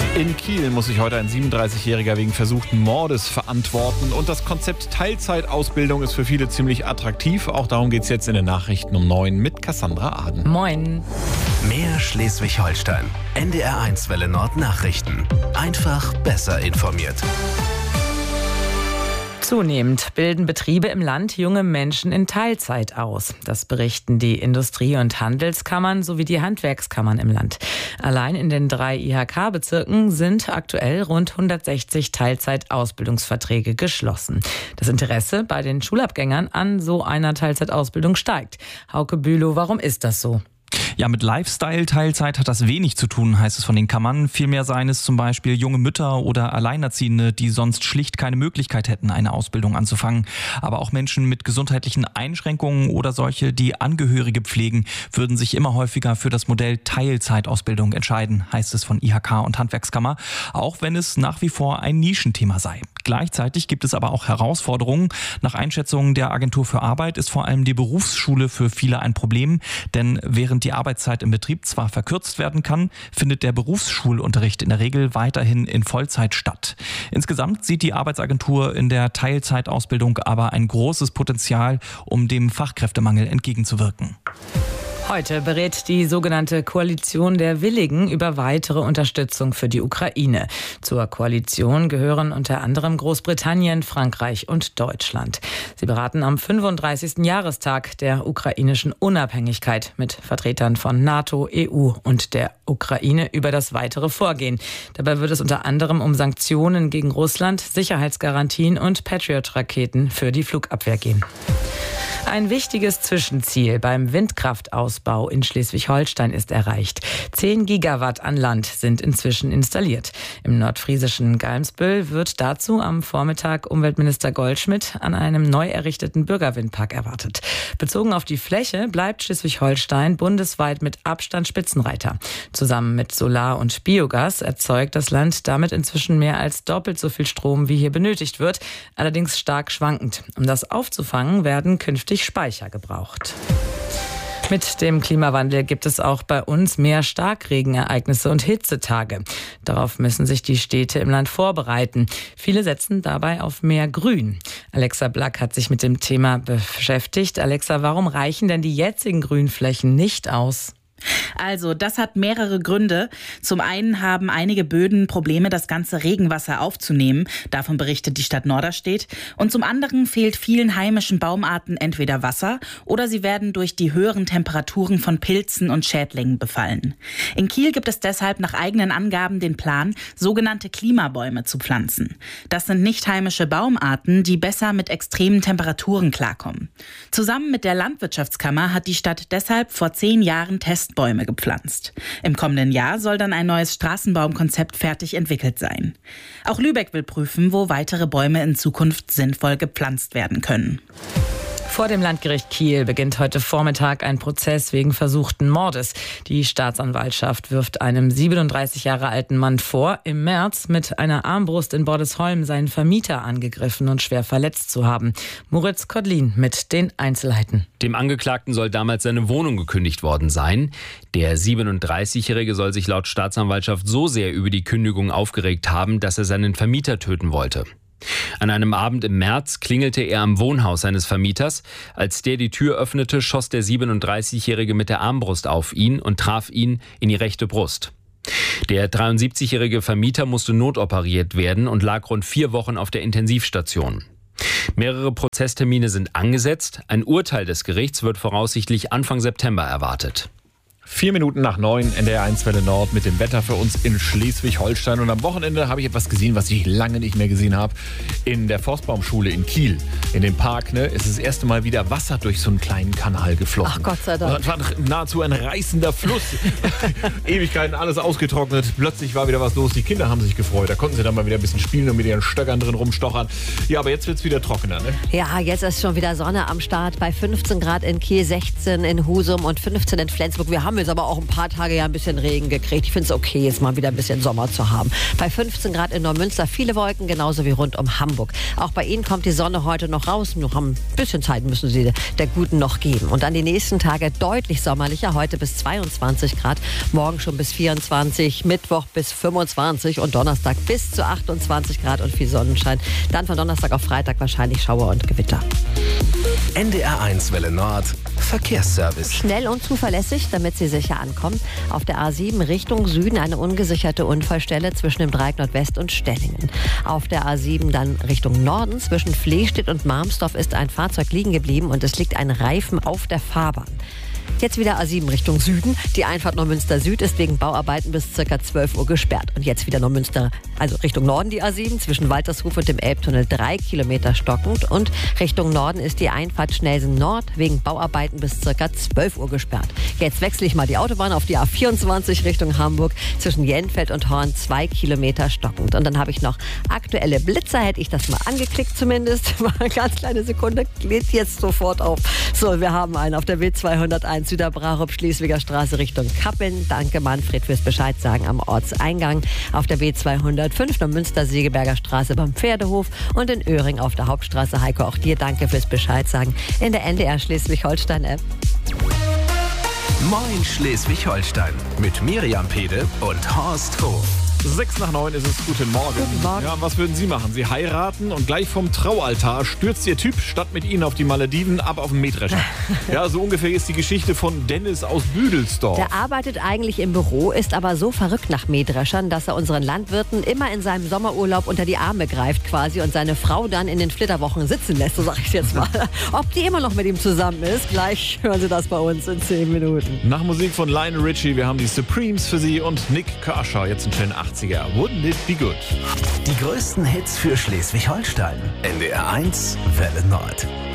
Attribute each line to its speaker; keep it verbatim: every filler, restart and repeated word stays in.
Speaker 1: In Kiel muss sich heute ein siebenunddreißigjähriger wegen versuchten Mordes verantworten. Und das Konzept Teilzeitausbildung ist für viele ziemlich attraktiv. Auch darum geht es jetzt in den Nachrichten um neun mit Cassandra Aden.
Speaker 2: Moin.
Speaker 3: Mehr Schleswig-Holstein. N D R eins Welle Nord Nachrichten. Einfach besser informiert.
Speaker 2: Zunehmend bilden Betriebe im Land junge Menschen in Teilzeit aus. Das berichten die Industrie- und Handelskammern sowie die Handwerkskammern im Land. Allein in den drei I H K-Bezirken sind aktuell rund hundertsechzig Teilzeitausbildungsverträge geschlossen. Das Interesse bei den Schulabgängern an so einer Teilzeitausbildung steigt. Hauke Bülow, warum ist das so?
Speaker 4: Ja, mit Lifestyle-Teilzeit hat das wenig zu tun, heißt es von den Kammern. Vielmehr seien es zum Beispiel junge Mütter oder Alleinerziehende, die sonst schlicht keine Möglichkeit hätten, eine Ausbildung anzufangen. Aber auch Menschen mit gesundheitlichen Einschränkungen oder solche, die Angehörige pflegen, würden sich immer häufiger für das Modell Teilzeitausbildung entscheiden, heißt es von I H K und Handwerkskammer, auch wenn es nach wie vor ein Nischenthema sei. Gleichzeitig gibt es aber auch Herausforderungen. Nach Einschätzungen der Agentur für Arbeit ist vor allem die Berufsschule für viele ein Problem, denn während die Arbeitszeit im Betrieb zwar verkürzt werden kann, findet der Berufsschulunterricht in der Regel weiterhin in Vollzeit statt. Insgesamt sieht die Arbeitsagentur in der Teilzeitausbildung aber ein großes Potenzial, um dem Fachkräftemangel entgegenzuwirken.
Speaker 2: Heute berät die sogenannte Koalition der Willigen über weitere Unterstützung für die Ukraine. Zur Koalition gehören unter anderem Großbritannien, Frankreich und Deutschland. Sie beraten am fünfunddreißigsten Jahrestag der ukrainischen Unabhängigkeit mit Vertretern von NATO, E U und der Ukraine über das weitere Vorgehen. Dabei wird es unter anderem um Sanktionen gegen Russland, Sicherheitsgarantien und Patriot-Raketen für die Flugabwehr gehen. Ein wichtiges Zwischenziel beim Windkraftausbau in Schleswig-Holstein ist erreicht. Zehn Gigawatt an Land sind inzwischen installiert. Im nordfriesischen Galmsbüll wird dazu am Vormittag Umweltminister Goldschmidt an einem neu errichteten Bürgerwindpark erwartet. Bezogen auf die Fläche bleibt Schleswig-Holstein bundesweit mit Abstand Spitzenreiter. Zusammen mit Solar- und Biogas erzeugt das Land damit inzwischen mehr als doppelt so viel Strom, wie hier benötigt wird, allerdings stark schwankend. Um das aufzufangen, werden künftig Speicher gebraucht. Mit dem Klimawandel gibt es auch bei uns mehr Starkregenereignisse und Hitzetage. Darauf müssen sich die Städte im Land vorbereiten. Viele setzen dabei auf mehr Grün. Alexa Black hat sich mit dem Thema beschäftigt. Alexa, warum reichen denn die jetzigen Grünflächen nicht aus?
Speaker 5: Also, das hat mehrere Gründe. Zum einen haben einige Böden Probleme, das ganze Regenwasser aufzunehmen. Davon berichtet die Stadt Norderstedt. Und zum anderen fehlt vielen heimischen Baumarten entweder Wasser oder sie werden durch die höheren Temperaturen von Pilzen und Schädlingen befallen. In Kiel gibt es deshalb nach eigenen Angaben den Plan, sogenannte Klimabäume zu pflanzen. Das sind nicht heimische Baumarten, die besser mit extremen Temperaturen klarkommen. Zusammen mit der Landwirtschaftskammer hat die Stadt deshalb vor zehn Jahren Tests Bäume gepflanzt. Im kommenden Jahr soll dann ein neues Straßenbaumkonzept fertig entwickelt sein. Auch Lübeck will prüfen, wo weitere Bäume in Zukunft sinnvoll gepflanzt werden können.
Speaker 2: Vor dem Landgericht Kiel beginnt heute Vormittag ein Prozess wegen versuchten Mordes. Die Staatsanwaltschaft wirft einem siebenunddreißig Jahre alten Mann vor, im März mit einer Armbrust in Bordesholm seinen Vermieter angegriffen und schwer verletzt zu haben. Moritz Kodlin mit den Einzelheiten.
Speaker 6: Dem Angeklagten soll damals seine Wohnung gekündigt worden sein. Der siebenunddreißigjährige soll sich laut Staatsanwaltschaft so sehr über die Kündigung aufgeregt haben, dass er seinen Vermieter töten wollte. An einem Abend im März klingelte er am Wohnhaus seines Vermieters. Als der die Tür öffnete, schoss der siebenunddreißigjährige mit der Armbrust auf ihn und traf ihn in die rechte Brust. Der dreiundsiebzigjährige Vermieter musste notoperiert werden und lag rund vier Wochen auf der Intensivstation. Mehrere Prozesstermine sind angesetzt. Ein Urteil des Gerichts wird voraussichtlich Anfang September erwartet.
Speaker 1: Vier Minuten nach neun, N D R eins Welle Nord mit dem Wetter für uns in Schleswig-Holstein. Und am Wochenende habe ich etwas gesehen, was ich lange nicht mehr gesehen habe. In der Forstbaumschule in Kiel. In dem Park ne, ist das erste Mal wieder Wasser durch so einen kleinen Kanal geflossen.
Speaker 2: Ach Gott sei Dank.
Speaker 1: Das war nahezu ein reißender Fluss. Ewigkeiten, alles ausgetrocknet. Plötzlich war wieder was los. Die Kinder haben sich gefreut. Da konnten sie dann mal wieder ein bisschen spielen und mit ihren Stöckern drin rumstochern. Ja, aber jetzt wird es wieder trockener. Ne?
Speaker 7: Ja, jetzt ist schon wieder Sonne am Start. Bei fünfzehn Grad in Kiel, sechzehn in Husum und fünfzehn in Flensburg. Wir haben jetzt aber auch ein paar Tage ja ein bisschen Regen gekriegt. Ich finde es okay, jetzt mal wieder ein bisschen Sommer zu haben. Bei fünfzehn Grad in Neumünster viele Wolken, genauso wie rund um Hamburg. Auch bei Ihnen kommt die Sonne heute noch raus. Noch ein bisschen Zeit müssen Sie der Guten noch geben. Und dann die nächsten Tage deutlich sommerlicher. Heute bis zweiundzwanzig Grad, morgen schon bis vierundzwanzig, Mittwoch bis fünfundzwanzig und Donnerstag bis zu achtundzwanzig Grad und viel Sonnenschein. Dann von Donnerstag auf Freitag wahrscheinlich Schauer und Gewitter.
Speaker 3: N D R eins Welle Nord, Verkehrsservice.
Speaker 7: Schnell und zuverlässig, damit Sie sicher ankommen. Auf der A sieben Richtung Süden eine ungesicherte Unfallstelle zwischen dem Dreieck Nordwest und Stellingen. Auf der A sieben dann Richtung Norden zwischen Flehstedt und Marmsdorf ist ein Fahrzeug liegen geblieben und es liegt ein Reifen auf der Fahrbahn. Jetzt wieder A sieben Richtung Süden. Die Einfahrt Neumünster Süd ist wegen Bauarbeiten bis ca. zwölf Uhr gesperrt. Und jetzt wieder Neumünster, also Richtung Norden die A sieben, zwischen Waltershof und dem Elbtunnel drei Kilometer stockend. Und Richtung Norden ist die Einfahrt Schnelsen Nord wegen Bauarbeiten bis ca. zwölf Uhr gesperrt. Jetzt wechsle ich mal die Autobahn auf die A vierundzwanzig Richtung Hamburg, zwischen Jenfeld und Horn zwei Kilometer stockend. Und dann habe ich noch aktuelle Blitzer, hätte ich das mal angeklickt zumindest. Mal eine ganz kleine Sekunde, geht jetzt sofort auf. So, wir haben einen auf der B zweihunderteins Süderbrarup, Schleswiger Straße Richtung Kappeln. Danke Manfred fürs Bescheid sagen am Ortseingang. Auf der B zweihundertfünf Neumünster-Segeberger Straße beim Pferdehof und in Öhring auf der Hauptstraße. Heiko, auch dir danke fürs Bescheid sagen in der N D R Schleswig-Holstein-App.
Speaker 3: Moin Schleswig-Holstein mit Miriam Pede und Horst Hof.
Speaker 1: Sechs nach neun ist es. Guten Morgen.
Speaker 7: Guten Morgen.
Speaker 1: Ja, was würden Sie machen? Sie heiraten und gleich vom Traualtar stürzt Ihr Typ statt mit Ihnen auf die Malediven ab auf den Mähdrescher. Ja, so ungefähr ist die Geschichte von Dennis aus Büdelsdorf.
Speaker 7: Der arbeitet eigentlich im Büro, ist aber so verrückt nach Mähdreschern, dass er unseren Landwirten immer in seinem Sommerurlaub unter die Arme greift quasi und seine Frau dann in den Flitterwochen sitzen lässt, so sag ich jetzt mal. Ob die immer noch mit ihm zusammen ist, gleich hören Sie das bei uns in zehn Minuten.
Speaker 1: Nach Musik von Lionel Richie, wir haben die Supremes für Sie und Nick Kershaw, jetzt in schönen achtziger. Wouldn't it be good?
Speaker 3: Die größten Hits für Schleswig-Holstein. N D R eins Welle Nord.